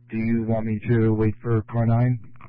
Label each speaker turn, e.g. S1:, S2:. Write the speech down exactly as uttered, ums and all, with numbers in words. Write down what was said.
S1: do you want me to wait for car nine?